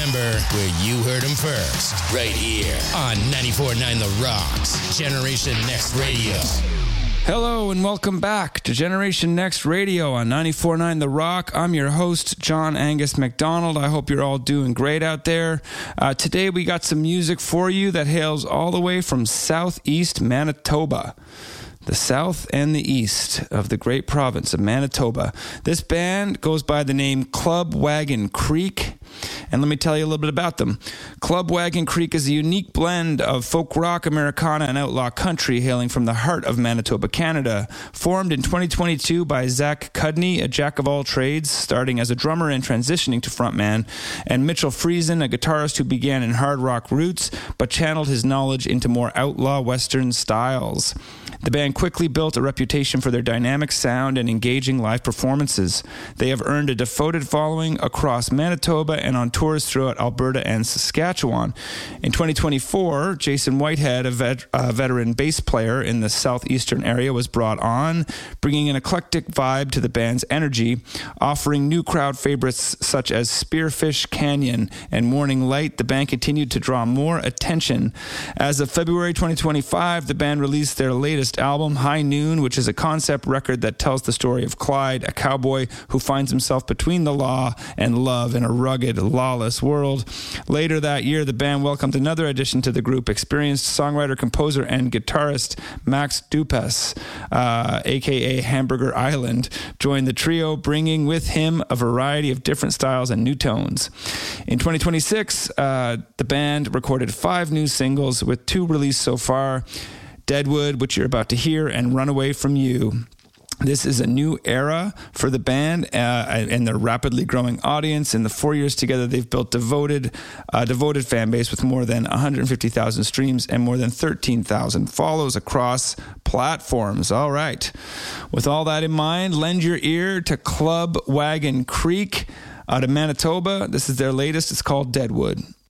Remember where you heard them first. Right here on 94.9 The Rock's Generation Next Radio. Hello and welcome back to Generation Next Radio on 94.9 The Rock. I'm your host, John Angus McDonald. I hope you're all doing great out there. Today we got some music for you that hails all the way from southeast Manitoba. The south and the east of the great province of Manitoba. This band goes by the name Club Wagon Creek. And let me tell you a little bit about them. Club Wagon Creek is a unique blend of folk rock, Americana, and outlaw country hailing from the heart of Manitoba, Canada. Formed in 2022 by Zach Cudney, a jack of all trades, starting as a drummer and transitioning to frontman, and Mitchell Friesen, a guitarist who began in hard rock roots but channeled his knowledge into more outlaw Western styles. The band quickly built a reputation for their dynamic sound and engaging live performances. They have earned a devoted following across Manitoba and on tours throughout Alberta and Saskatchewan. In 2024, Jason Whitehead, a veteran bass player in the southeastern area, was brought on, bringing an eclectic vibe to the band's energy, offering new crowd favorites such as Spearfish Canyon and Morning Light. The band continued to draw more attention. As of February 2025, the band released their latest album, High Noon, which is a concept record that tells the story of Clyde, a cowboy who finds himself between the law and love in a rugged, lawless world. Later that year, the band welcomed another addition to the group, experienced songwriter, composer, and guitarist Max Dupas, a.k.a. Hamburger Island, joined the trio, bringing with him a variety of different styles and new tones. In 2026, the band recorded 5 new singles, with 2 released so far: Deadwood, which you're about to hear, and Runaway From You. This is a new era for the band and their rapidly growing audience. In the 4 years together, they've built a devoted fan base with more than 150,000 streams and more than 13,000 follows across platforms. All right. With all that in mind, lend your ear to Club Wagon Creek out of Manitoba. This is their latest. It's called Deadwood.